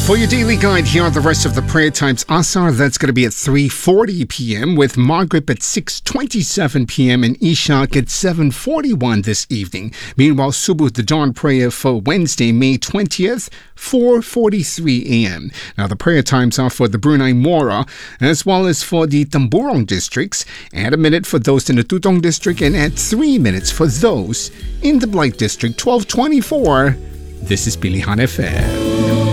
For your daily guide, here are the rest of the prayer times. Asar, that's going to be at 3:40 p.m. with Maghrib at 6:27 p.m. and Ishaq at 7:41 this evening. Meanwhile, Subuh, the dawn prayer for Wednesday, May 20th, 4:43 a.m. Now, the prayer times are for the Brunei Mora as well as for the Temburong districts. Add a minute for those in the Tutong district and add 3 minutes for those in the Blight district. 12:24. This is Pilihan FM.